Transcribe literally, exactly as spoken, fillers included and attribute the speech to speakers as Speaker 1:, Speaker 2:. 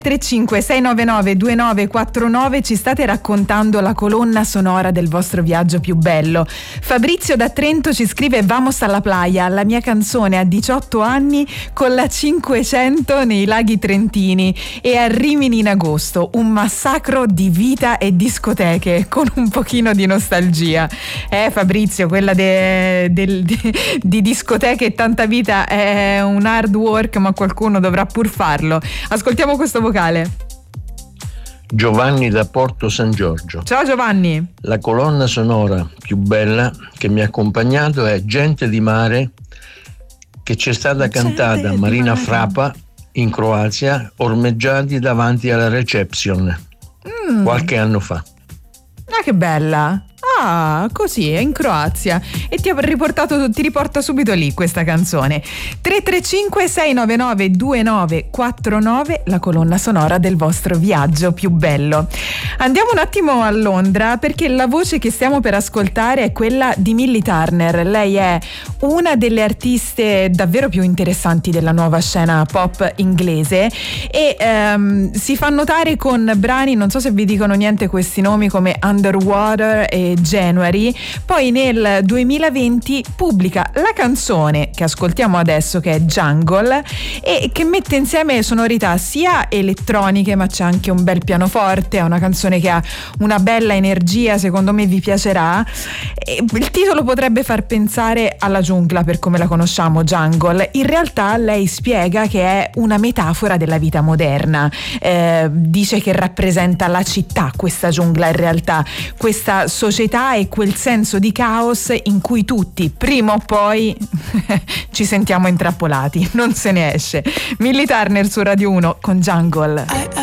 Speaker 1: tre cinque sei nove nove due nove quattro nove. Ci state raccontando la colonna sonora del vostro viaggio più bello. Fabrizio da Trento ci scrive: Vamos alla playa, la mia canzone a diciotto anni con la cinquecento nei laghi trentini e a Rimini in agosto, un massacro di vita e discoteche con un pochino di nostalgia. Eh Fabrizio, quella de, de, de, di discoteche e tanta vita è un hard work, ma qualcuno dovrà pur farlo. Ascoltiamo questo vocale.
Speaker 2: Giovanni da Porto San Giorgio.
Speaker 1: Ciao Giovanni.
Speaker 2: La colonna sonora più bella che mi ha accompagnato è Gente di mare, che c'è stata
Speaker 1: Gente
Speaker 2: cantata a Marina
Speaker 1: mare.
Speaker 2: Frapa in Croazia, ormeggiati davanti alla reception
Speaker 1: Mm.
Speaker 2: qualche anno fa.
Speaker 1: Ah, che bella. Ah, così, è in Croazia. E ti ha riportato, ti riporta subito lì questa canzone. tre tre cinque sei nove nove due nove quattro nove, la colonna sonora del vostro viaggio più bello. Andiamo un attimo a Londra, perché la voce che stiamo per ascoltare è quella di Millie Turner. Lei è una delle artiste davvero più interessanti della nuova scena pop inglese e ehm, si fa notare con brani, non so se vi dicono niente questi nomi, come Underwater e January. Poi nel duemilaventi pubblica la canzone che ascoltiamo adesso, che è Jungle, e che mette insieme sonorità sia elettroniche, ma c'è anche un bel pianoforte. È una canzone che ha una bella energia, secondo me vi piacerà. E il titolo potrebbe far pensare alla giungla per come la conosciamo, Jungle. In realtà lei spiega che è una metafora della vita moderna. Eh, dice che rappresenta la città, questa giungla, in realtà questa società e quel senso di caos in cui tutti prima o poi ci sentiamo intrappolati, non se ne esce. Millie Turner su Radio uno con Jungle.